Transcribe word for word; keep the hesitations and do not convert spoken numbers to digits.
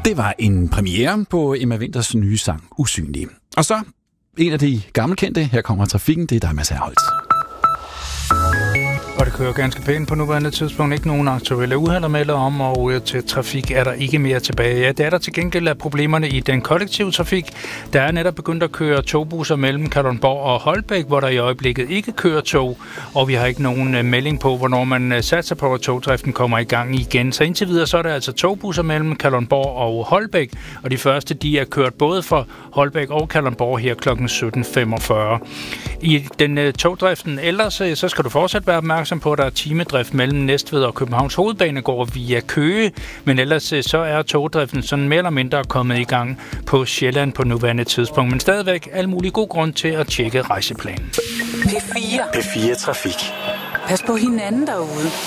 Det var en premiere på Emma Winters nye sang, Usynlig. Og så en af de gammelkendte. Her kommer Trafikken. Det er dig, Mads Herholdt. Og det kører ganske pænt på nuværende tidspunkt. Ikke nogen aktuelle uheld at melde om, og til trafik er der ikke mere tilbage. Ja, det er der til gengæld af problemerne i den kollektive trafik. Der er netop begyndt at køre togbusser mellem Kalundborg og Holbæk, hvor der i øjeblikket ikke kører tog, og vi har ikke nogen melding på, hvornår man satser på, at togdriften kommer i gang igen. Så indtil videre, så er der altså togbusser mellem Kalundborg og Holbæk, og de første, de er kørt både for Holbæk og Kalundborg her klokken sytten femogfyrre. I den uh, togdriften ellers, så skal du fortsat være opmærksom på, at der er timedrift mellem Næstved og Københavns Hovedbanegård via Køge, men ellers så er togdriften sådan mere eller mindre kommet i gang på Sjælland på nuværende tidspunkt, men stadigvæk al mulig god grund til at tjekke rejseplanen. P fire. P fire Trafik. Pas på hinanden derude.